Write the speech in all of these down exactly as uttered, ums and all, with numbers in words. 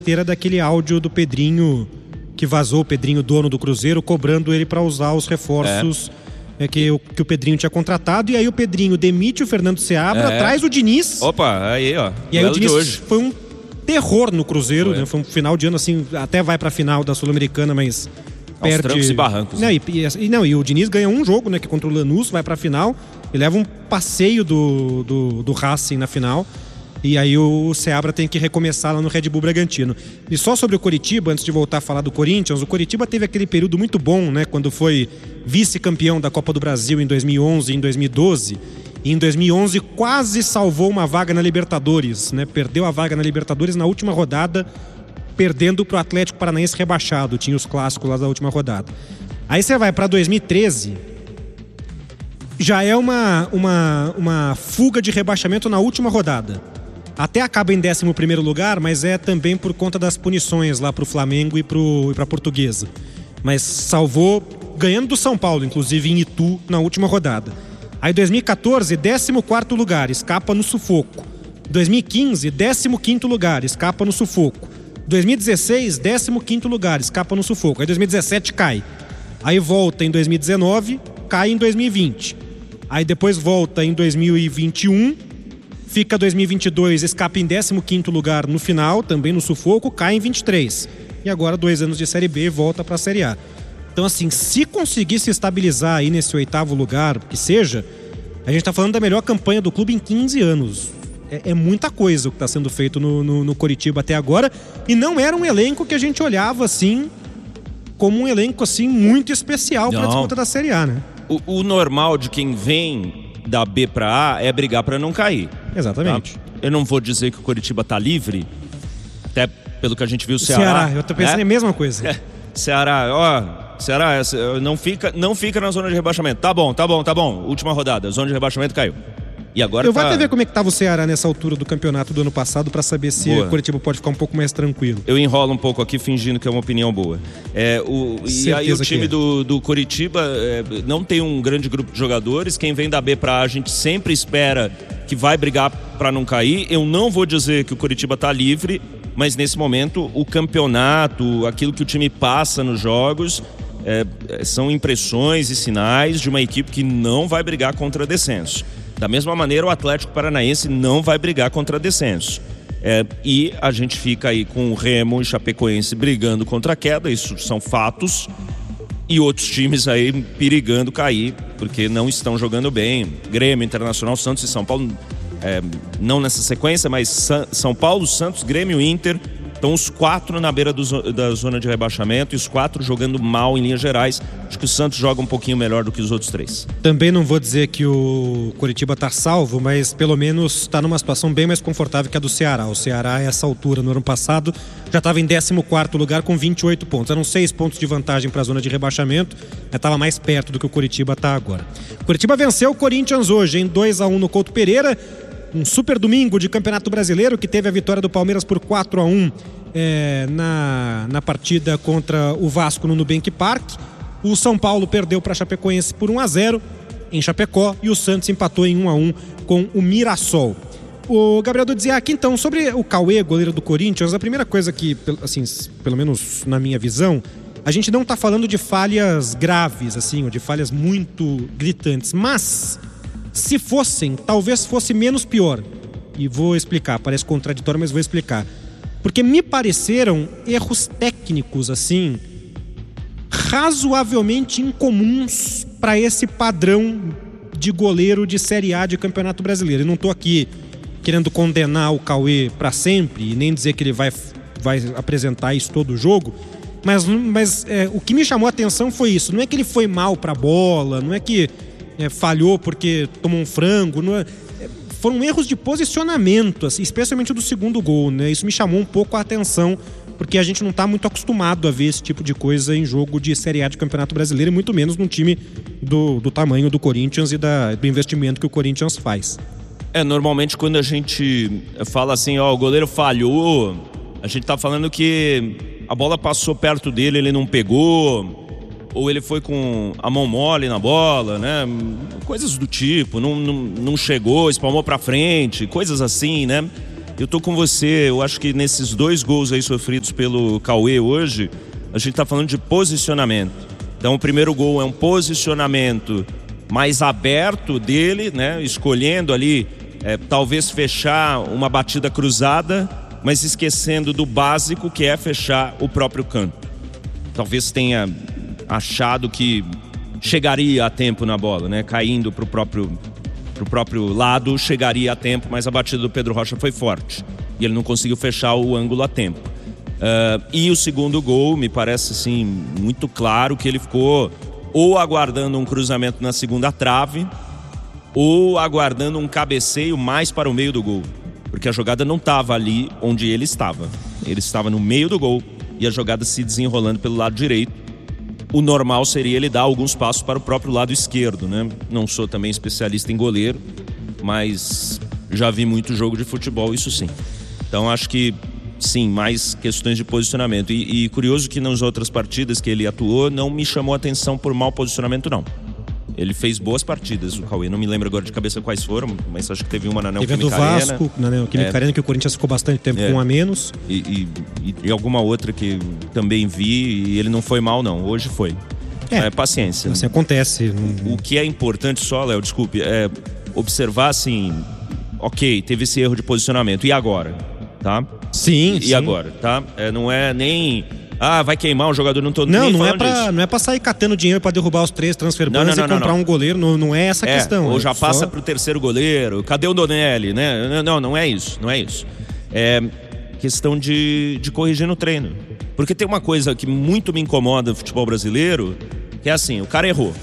inteira daquele áudio do Pedrinho que vazou, o Pedrinho, dono do Cruzeiro, cobrando ele para usar os reforços é. É, que, o, que o Pedrinho tinha contratado. E aí o Pedrinho demite o Fernando Seabra, é. traz o Diniz. Opa, aí ó. E aí o Diniz hoje. foi um terror no Cruzeiro, foi, né? Foi um final de ano assim, até vai pra final da Sul-Americana, mas aos perde... trancos e barrancos. Não, e, e, não, e o Diniz ganha um jogo, né, que é contra o Lanús, vai pra final e leva um passeio do, do, do Racing na final. E aí o Seabra tem que recomeçar lá no Red Bull Bragantino. E só sobre o Coritiba, antes de voltar a falar do Corinthians, o Coritiba teve aquele período muito bom, né? Quando foi vice-campeão da Copa do Brasil em dois mil e onze e em dois mil e doze. E em dois mil e onze quase salvou uma vaga na Libertadores, né? Perdeu a vaga na Libertadores na última rodada, perdendo pro Atlético Paranaense rebaixado. Tinha os clássicos lá da última rodada. Aí você vai para dois mil e treze... já é uma, uma, uma fuga de rebaixamento na última rodada. Até acaba em décimo primeiro lugar, mas é também por conta das punições lá pro Flamengo e, pro, e pra Portuguesa. Mas salvou, ganhando do São Paulo, inclusive em Itu, na última rodada. Aí dois mil e quatorze, décimo quarto lugar, escapa no sufoco. dois mil e quinze, décimo quinto lugar, escapa no sufoco. dois mil e dezesseis, décimo quinto lugar, escapa no sufoco. Aí dois mil e dezessete cai. Aí volta em dois mil e dezenove, cai em dois mil e vinte. Aí depois volta em dois mil e vinte e um, fica dois mil e vinte e dois, escapa em décimo quinto lugar no final, também no sufoco, cai em vinte e três. E agora dois anos de Série B, volta para a Série A. Então assim, se conseguir se estabilizar aí nesse oitavo lugar, que seja, a gente tá falando da melhor campanha do clube em quinze anos. É, é muita coisa o que está sendo feito no, no, no Coritiba até agora, e não era um elenco que a gente olhava assim, como um elenco assim muito especial para a disputa da Série A, né? O, o normal de quem vem da B para A é brigar para não cair. Exatamente. Tá? Eu não vou dizer que o Coritiba tá livre, até pelo que a gente viu o Ceará. Ceará, eu tô pensando né? a mesma coisa. É. Ceará, ó, Ceará, não fica, não fica na zona de rebaixamento. Tá bom, tá bom, tá bom. Última rodada, zona de rebaixamento caiu. E agora eu tá... vou até ver como é que tava o Ceará nessa altura do campeonato do ano passado para saber se boa. o Coritiba pode ficar um pouco mais tranquilo. Eu enrolo um pouco aqui fingindo que é uma opinião boa. É, o, e aí o time é. do, do Coritiba é, não tem um grande grupo de jogadores. Quem vem da B para A, a gente sempre espera que vai brigar para não cair. Eu não vou dizer que o Coritiba tá livre, mas nesse momento o campeonato, aquilo que o time passa nos jogos, é, são impressões e sinais de uma equipe que não vai brigar contra descenso. Da mesma maneira, o Atlético Paranaense não vai brigar contra descenso. É, e a gente fica aí com o Remo e Chapecoense brigando contra a queda, isso são fatos. E outros times aí perigando cair, porque não estão jogando bem. Grêmio, Internacional, Santos e São Paulo, é, não nessa sequência, mas Sa- São Paulo, Santos, Grêmio e Inter. Estão os quatro na beira do, da zona de rebaixamento e os quatro jogando mal em linhas gerais. Acho que o Santos joga um pouquinho melhor do que os outros três. Também não vou dizer que o Coritiba está salvo, mas pelo menos está numa situação bem mais confortável que a do Ceará. O Ceará, a essa altura, no ano passado, já estava em décimo quarto lugar com vinte e oito pontos. Eram seis pontos de vantagem para a zona de rebaixamento. Estava mais perto do que o Coritiba está agora. O Coritiba venceu o Corinthians hoje em dois a um no Couto Pereira. Um super domingo de Campeonato Brasileiro que teve a vitória do Palmeiras por quatro a um é, na, na partida contra o Vasco no Nubank Park. O São Paulo perdeu para a Chapecoense por um a zero em Chapecó e o Santos empatou em um a um com o Mirassol. O Gabriel Dudziak, então, sobre o Cauê, goleiro do Corinthians, a primeira coisa que, assim, pelo menos na minha visão, a gente não está falando de falhas graves, assim, ou de falhas muito gritantes, mas se fossem, talvez fosse menos pior. E vou explicar, parece contraditório, mas vou explicar. Porque me pareceram erros técnicos, assim, razoavelmente incomuns para esse padrão de goleiro de Série A de Campeonato Brasileiro. Eu não estou aqui querendo condenar o Cauê para sempre e nem dizer que ele vai, vai apresentar isso todo o jogo, mas, mas é, o que me chamou a atenção foi isso. Não é que ele foi mal para a bola, não é que É, falhou porque tomou um frango, não é, é, foram erros de posicionamento, assim, especialmente do segundo gol, né? Isso me chamou um pouco a atenção, porque a gente não está muito acostumado a ver esse tipo de coisa em jogo de Série A de Campeonato Brasileiro, e muito menos num time do, do tamanho do Corinthians e da, do investimento que o Corinthians faz. É, normalmente quando a gente fala assim, ó, o goleiro falhou, a gente tá falando que a bola passou perto dele, ele não pegou, ou ele foi com a mão mole na bola, né? Coisas do tipo, não, não, não chegou, espalmou pra frente, coisas assim, né? eu tô com você. Eu acho que nesses dois gols aí sofridos pelo Cauê hoje, a gente tá falando de posicionamento. Então o primeiro gol é um posicionamento mais aberto dele, né? Escolhendo ali, é, talvez fechar uma batida cruzada, mas esquecendo do básico, que é fechar o próprio canto. Talvez tenha achado que chegaria a tempo na bola, né? Caindo pro próprio, pro próprio lado, chegaria a tempo, mas a batida do Pedro Rocha foi forte e ele não conseguiu fechar o ângulo a tempo. Uh, e o segundo gol, me parece assim, muito claro que ele ficou ou aguardando um cruzamento na segunda trave ou aguardando um cabeceio mais para o meio do gol, porque a jogada não estava ali onde ele estava. Ele estava no meio do gol e a jogada se desenrolando pelo lado direito. O normal seria ele dar alguns passos para o próprio lado esquerdo, né? Não sou também especialista em goleiro, mas já vi muito jogo de futebol, isso sim. Então acho que sim, mais questões de posicionamento. E, e curioso que nas outras partidas que ele atuou, não me chamou a atenção por mau posicionamento, não. Ele fez boas partidas, o Cauê. Não me lembro agora de cabeça quais foram, mas acho que teve uma na Neoquímica Arena. Teve a do Vasco, na Neoquímica Arena, que o Corinthians ficou bastante tempo é. com um a menos. E, e, e alguma outra que também vi, e ele não foi mal, não. Hoje foi. É, é paciência. Assim acontece. O que é importante só, Léo, desculpe, é observar assim, ok, teve esse erro de posicionamento. E agora? Tá? Sim, E, sim. e agora? Tá? É, não é nem... Ah, vai queimar o jogador, não tô não, nem não falando é pra, disso. Não é pra sair catando dinheiro pra derrubar os três transfer bans e comprar não, não. um goleiro, não, não é essa a é, questão. Ou é já só... passa pro terceiro goleiro, cadê o Donelli, né? Não, não é isso, não é isso. É questão de, de corrigir no treino. Porque tem uma coisa que muito me incomoda no futebol brasileiro, que é assim, o cara errou.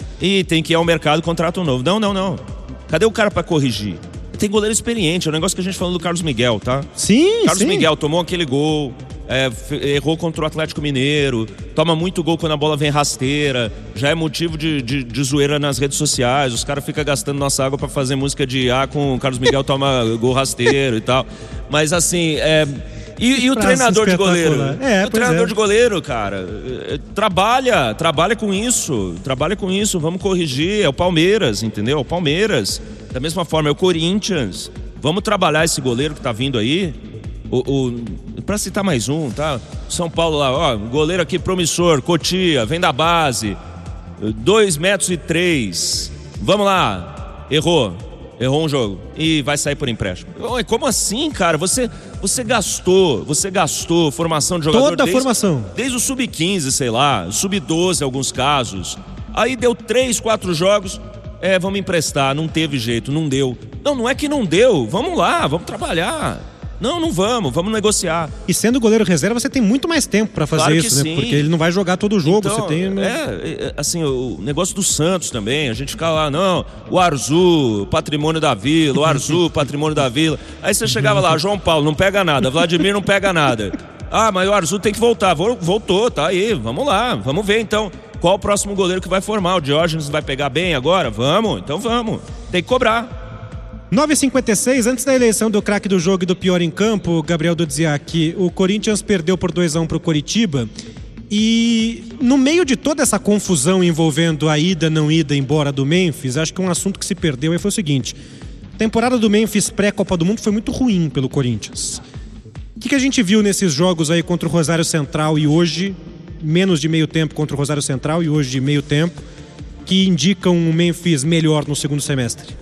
E tem que ir ao mercado e contrata um novo. Não, não, não. Cadê o cara pra corrigir? Tem goleiro experiente, é um negócio que a gente falou do Carlos Miguel, tá? Sim, Carlos sim. Miguel tomou aquele gol, é, errou contra o Atlético Mineiro, toma muito gol quando a bola vem rasteira, já é motivo de, de, de zoeira nas redes sociais, os caras ficam gastando nossa água pra fazer música de ah, com o Carlos Miguel toma gol rasteiro e tal. Mas assim, é... E, e o treinador de goleiro? É, o treinador é. de goleiro, cara, trabalha, trabalha com isso, trabalha com isso, vamos corrigir, é o Palmeiras, entendeu? É o Palmeiras. Da mesma forma, é o Corinthians. Vamos trabalhar esse goleiro que tá vindo aí. O, o, pra citar mais um, tá? São Paulo lá, ó, goleiro aqui promissor, Cotia, vem da base, dois metros e três. Vamos lá, errou. Errou um jogo e vai sair por empréstimo. Oi, como assim, cara? Você, você gastou, você gastou formação de jogador toda a desde, formação. Desde o sub quinze, sei lá, sub doze em alguns casos. Aí deu três, quatro jogos, é, vamos emprestar, não teve jeito, não deu. Não, não é que não deu, vamos lá, vamos trabalhar. Não, não vamos, vamos negociar. E sendo goleiro reserva, você tem muito mais tempo pra fazer claro isso, né? Sim. Porque ele não vai jogar todo o jogo, então, você tem... É, assim, o negócio do Santos também, a gente fica lá, não, o Arzu, patrimônio da Vila, o Arzu, patrimônio da Vila. Aí você chegava lá, João Paulo, não pega nada, Vladimir não pega nada. Ah, mas o Arzu tem que voltar. Voltou, tá aí, vamos lá, vamos ver então. Qual o próximo goleiro que vai formar? O Diógenes vai pegar bem agora? Vamos, então vamos. Tem que cobrar. nove e cinquenta e seis, antes da eleição do craque do jogo e do pior em campo, Gabriel Dudziak, o Corinthians perdeu por dois a um pro Coritiba e no meio de toda essa confusão envolvendo a ida, não ida embora do Memphis, acho que um assunto que se perdeu aí foi o seguinte: a temporada do Memphis pré-Copa do Mundo foi muito ruim pelo Corinthians. O que, que a gente viu nesses jogos aí contra o Rosário Central e hoje, menos de meio tempo contra o Rosário Central e hoje de meio tempo, que indicam um Memphis melhor no segundo semestre?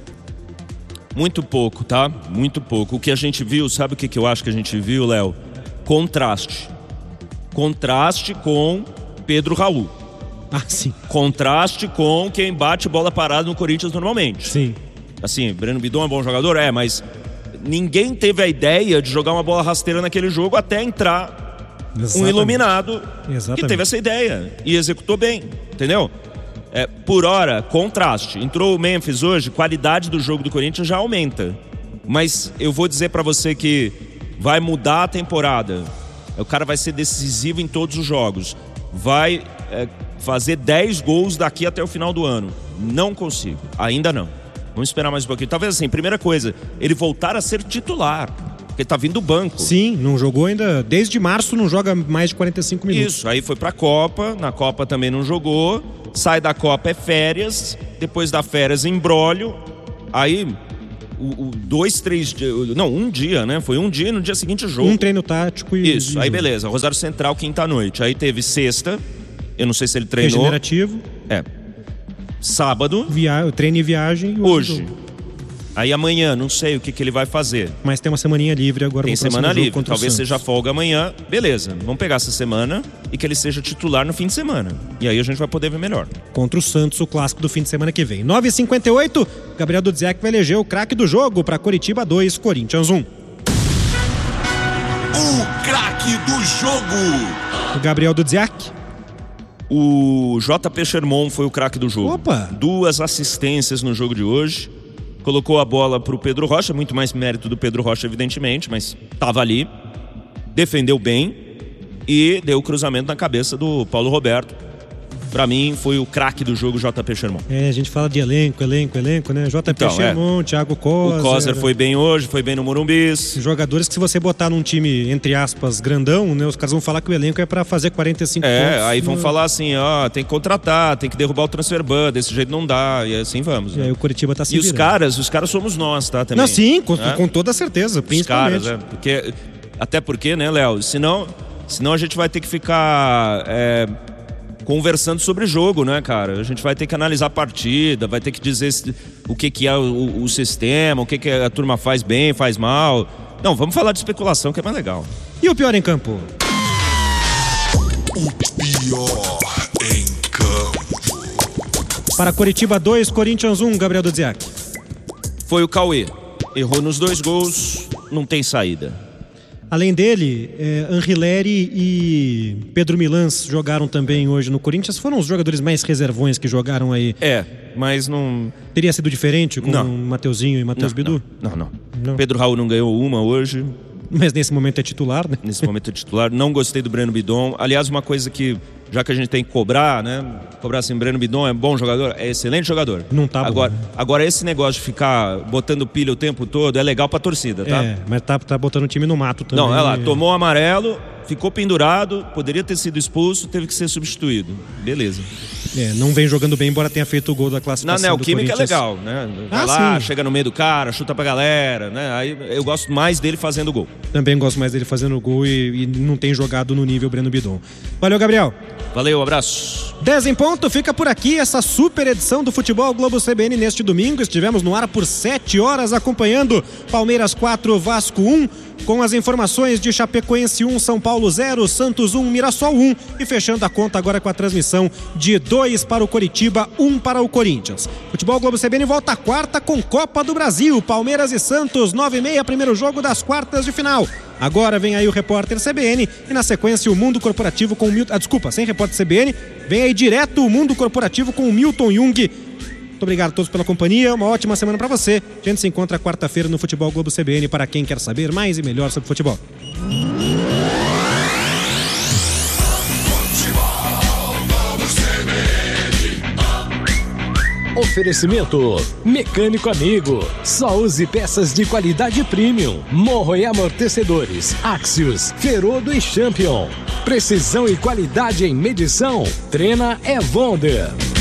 Muito pouco, tá? Muito pouco. O que a gente viu, sabe o que, que eu acho que a gente viu, Léo? Contraste. Contraste com Pedro Raul. Ah, sim. Contraste com quem bate bola parada no Corinthians normalmente. Sim. Assim, Breno Bidon é bom jogador? É, mas ninguém teve a ideia de jogar uma bola rasteira naquele jogo até entrar Exatamente. um iluminado Exatamente. que teve essa ideia e executou bem, entendeu? É, por hora, contraste. Entrou o Memphis hoje, qualidade do jogo do Corinthians já aumenta. Mas eu vou dizer pra você que vai mudar a temporada. O cara vai ser decisivo em todos os jogos. Vai é, fazer dez gols daqui até o final do ano. Não consigo, ainda não. Vamos esperar mais um pouquinho. Talvez assim, primeira coisa, ele voltar a ser titular. Porque tá vindo do banco. Sim, não jogou ainda. Desde março não joga mais de quarenta e cinco minutos. Isso, aí foi pra Copa. Na Copa também não jogou. Sai da Copa é férias, depois da férias embrólio, aí o, o dois, três dias. Não, um dia, né? Foi um dia e no dia seguinte o jogo. Um treino tático e. Isso, aí beleza. Rosário Central, quinta-noite. Aí teve sexta. Eu não sei se ele treinou. Regenerativo. É. Sábado. Via... Treino e viagem. E hoje. Jogo. Aí amanhã, não sei o que, que ele vai fazer. Mas tem uma semaninha livre agora. Tem semana livre, talvez seja folga amanhã. Beleza, vamos pegar essa semana e que ele seja titular no fim de semana. E aí a gente vai poder ver melhor. Contra o Santos, o clássico do fim de semana que vem. nove e cinquenta e oito, Gabriel Dudziak vai eleger o craque do jogo para Coritiba dois, Corinthians um. O craque do jogo. O Gabriel Dudziak. O J P Sherman foi o craque do jogo. Opa! Duas assistências no jogo de hoje. Colocou a bola pro Pedro Rocha, muito mais mérito do Pedro Rocha, evidentemente, mas estava ali, defendeu bem e deu o cruzamento na cabeça do Paulo Roberto. Pra mim, foi o craque do jogo, J P Sherman. É, a gente fala de elenco, elenco, elenco, né? J P então, Sherman, é. Thiago Kozer. O Kozer foi bem hoje, foi bem no Morumbis. Jogadores que se você botar num time, entre aspas, grandão, né? Os caras vão falar que o elenco é pra fazer quarenta e cinco é, pontos. É, aí vão no... falar assim, ó, tem que contratar, tem que derrubar o transfer ban, desse jeito não dá, e assim vamos. E né? aí o Coritiba tá se E virando. os caras, os caras somos nós, tá? Também. Não, sim, com, é? com toda certeza, principalmente. Os caras, é, porque, até porque, né, Léo, senão, senão a gente vai ter que ficar... É, conversando sobre jogo, né, cara? A gente vai ter que analisar a partida, vai ter que dizer o que, que é o, o sistema, o que, que a turma faz bem, faz mal. Não, vamos falar de especulação, que é mais legal. E o pior em campo? O pior em campo. Para Coritiba dois, Corinthians um, Gabriel Dudziak. Foi o Cauê. Errou nos dois gols, não tem saída. Além dele, é, Anrileri e Pedro Milans jogaram também hoje no Corinthians. Foram os jogadores mais reservões que jogaram aí. É, mas não... Teria sido diferente com não. Mateuzinho e Matheus Bidu? Não, não, não. Pedro Raul não ganhou uma hoje. Mas nesse momento é titular, né? Nesse momento é titular. Não gostei do Breno Bidon. Aliás, uma coisa que, já que a gente tem que cobrar, né? Cobrar assim, Breno Bidon é bom jogador, é excelente jogador. Não tá agora, bom. Né? Agora, esse negócio de ficar botando pilha o tempo todo é legal pra torcida, tá? É, mas tá, tá botando o time no mato também. Não, olha lá, tomou o amarelo, ficou pendurado, poderia ter sido expulso, teve que ser substituído. Beleza. É, não vem jogando bem, embora tenha feito o gol da classificação. Na Neoquímica é legal, né? Vai ah, lá, sim. chega no meio do cara, chuta pra galera, né? Aí eu gosto mais dele fazendo gol. Também gosto mais dele fazendo gol e, e não tem jogado no nível Breno Bidon. Valeu, Gabriel. Valeu, um abraço. dez em ponto, fica por aqui essa super edição do Futebol Globo C B N neste domingo. Estivemos no ar por sete horas acompanhando Palmeiras quatro, Vasco um, com as informações de Chapecoense um, São Paulo zero, Santos um, Mirassol um e fechando a conta agora com a transmissão de dois para o Coritiba, um para o Corinthians. Futebol Globo C B N volta quarta com Copa do Brasil, Palmeiras e Santos, nove e meia, primeiro jogo das quartas de final. Agora vem aí o repórter C B N e na sequência o Mundo Corporativo com o Milton... Ah, desculpa, sem repórter C B N, vem aí direto o Mundo Corporativo com o Milton Jung. Muito obrigado a todos pela companhia, uma ótima semana para você. A gente se encontra quarta-feira no Futebol Globo C B N para quem quer saber mais e melhor sobre futebol. Oferecimento Mecânico Amigo. Só use peças de qualidade premium. Morro e amortecedores Axios, Ferodo e Champion. Precisão e qualidade em medição. Trena é Wonder.